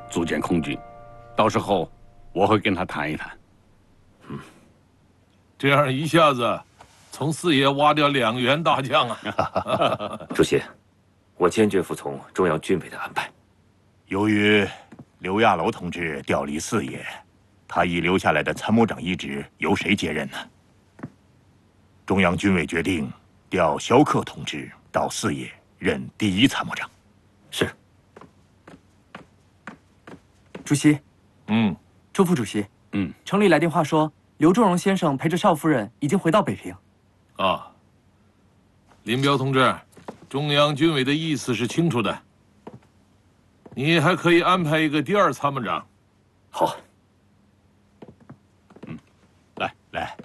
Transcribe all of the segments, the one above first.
组建空军，到时候我会跟他谈一谈。 这样一下子从四野挖掉2员大将啊！ 主席，我坚决服从中央军委的安排。 由于刘亚楼同志调离四野，他遗留下来的参谋长一职由谁接任呢？中央军委决定调萧克同志到四野任第1参谋长。 是。 主席， 周副主席， 嗯， 城里来电话说，刘仲荣先生陪着邵夫人已经回到北平。 啊，林彪同志，中央军委的意思是清楚的，你还可以安排一个第2参谋长。 好。 来。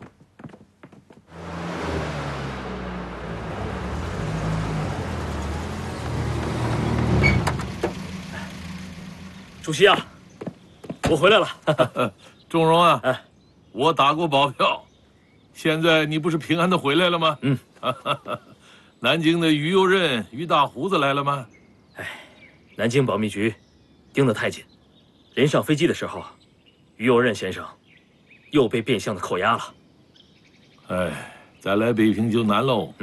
主席啊，我回来了。 仲荣啊，我打过保票，现在你不是平安的回来了吗？南京的于右任、于大胡子来了吗？ 南京保密局盯得太紧，临上飞机的时候，于右任先生又被变相的扣押了。 再来北平就难喽。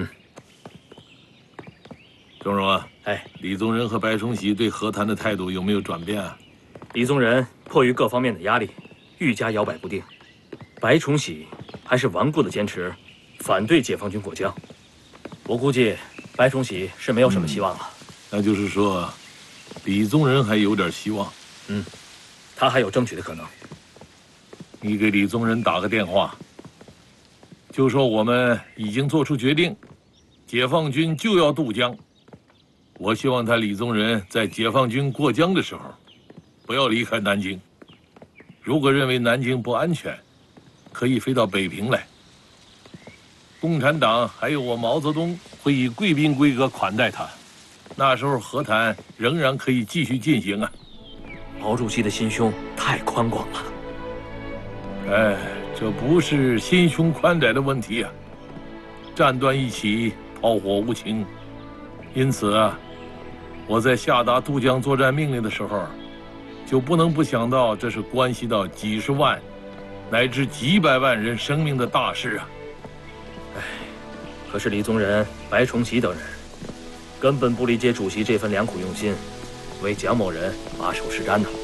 仲荣啊，李宗仁和白崇禧对和谈的态度有没有转变啊？ 李宗仁迫于各方面的压力，愈加摇摆不定；白崇禧还是顽固的坚持反对解放军过江。我估计白崇禧是没有什么希望了。 那就是说，李宗仁还有点希望。 他还有争取的可能。 你给李宗仁打个电话，就说我们已经做出决定，解放军就要渡江。我希望他李宗仁在解放军过江的时候，不要离开南京。如果认为南京不安全，可以飞到北平来。共产党还有我毛泽东会以贵宾规格款待他，那时候和谈仍然可以继续进行啊。 毛主席的心胸太宽广了。 这不是心胸宽窄的问题啊。战端一起，炮火无情，因此啊，我在下达渡江作战命令的时候，就不能不想到这是关系到几十万乃至几百万人生命的大事啊。 可是李宗仁、白崇禧等人根本不理解主席这份良苦用心，为蒋某人马首是瞻呢。